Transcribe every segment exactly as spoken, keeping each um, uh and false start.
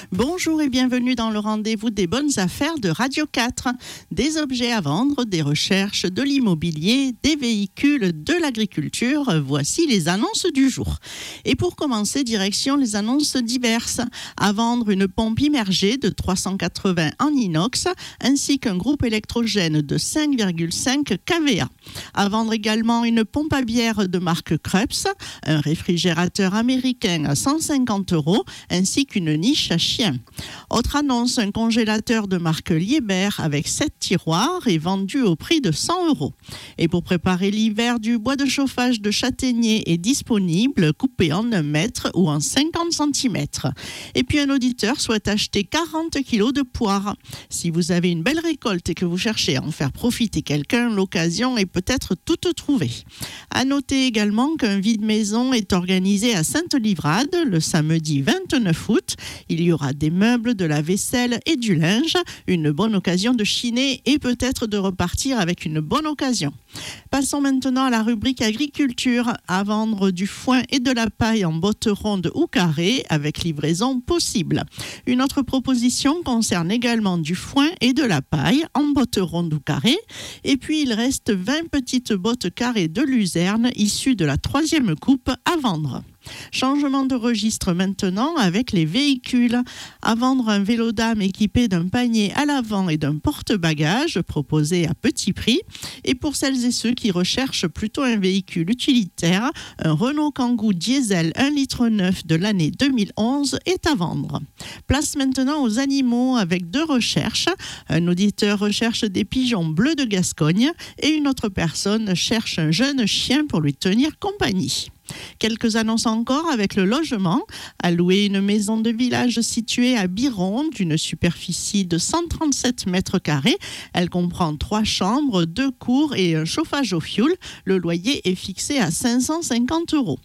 Bonjour et bienvenue dans le rendez-vous des bonnes affaires de Radio quatre. Des objets à vendre, des recherches, de l'immobilier, des véhicules, de l'agriculture. Voici les annonces du jour. Et pour commencer, direction les annonces diverses. À vendre une pompe immergée de trois cent quatre-vingts en inox ainsi qu'un groupe électrogène de cinq virgule cinq kilowatt. À vendre également une pompe à bière de marque Krups, un réfrigérateur américain à cent cinquante euros ainsi qu'une niche à chien. Autre annonce, un congélateur de marque Liebherr avec sept tiroirs est vendu au prix de cent euros. Et pour préparer l'hiver, du bois de chauffage de châtaignier est disponible, coupé en un mètre ou en cinquante centimètres. Et puis un auditeur souhaite acheter quarante kilos de poires. Si vous avez une belle récolte et que vous cherchez à en faire profiter quelqu'un, l'occasion est peut-être toute trouvée. À noter également qu'un vide-maison est organisé à Sainte-Livrade le samedi vingt-neuf août. Il y aura des meubles, de la vaisselle et du linge. Une bonne occasion de chiner et peut-être de repartir avec une bonne occasion. Passons maintenant à la rubrique agriculture. À vendre du foin et de la paille en bottes rondes ou carrées avec livraison possible. Une autre proposition concerne également du foin et de la paille en bottes rondes ou carrées. Et puis il reste vingt petites bottes carrées de luzerne issues de la troisième coupe à vendre. Changement de registre maintenant avec les véhicules. À vendre un vélo d'âme équipé d'un panier à l'avant et d'un porte-bagages proposé à petit prix. Et pour celles et ceux qui recherchent plutôt un véhicule utilitaire, un Renault Kangoo diesel un virgule neuf litres de l'année deux mille onze est à vendre. Place maintenant aux animaux avec deux recherches. Un auditeur recherche des pigeons bleus de Gascogne et une autre personne cherche un jeune chien pour lui tenir compagnie. Quelques annonces encore avec le logement. À louer une maison de village située à Biron d'une superficie de cent trente-sept mètres carrés. Elle comprend trois chambres, deux cours et un chauffage au fioul. Le loyer est fixé à cinq cent cinquante euros.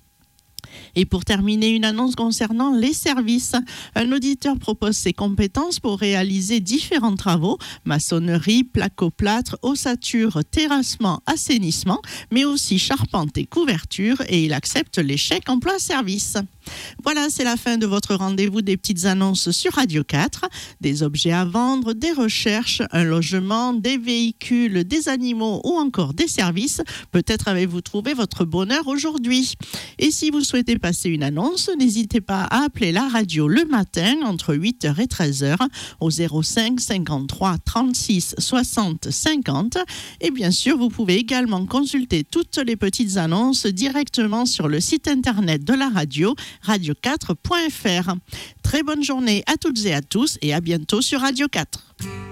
Et pour terminer, une annonce concernant les services. Un auditeur propose ses compétences pour réaliser différents travaux, maçonnerie, placo-plâtre, ossature, terrassement, assainissement, mais aussi charpente et couverture, et il accepte les chèques emploi-service. Voilà, c'est la fin de votre rendez-vous des petites annonces sur Radio quatre. Des objets à vendre, des recherches, un logement, des véhicules, des animaux ou encore des services. Peut-être avez-vous trouvé votre bonheur aujourd'hui. Et si vous souhaitez passer une annonce, n'hésitez pas à appeler la radio le matin entre huit heures et treize heures au zéro cinq cinquante-trois trente-six soixante cinquante. Et bien sûr, vous pouvez également consulter toutes les petites annonces directement sur le site internet de la radio, radio quatre point f r. Très bonne journée à toutes et à tous et à bientôt sur Radio quatre.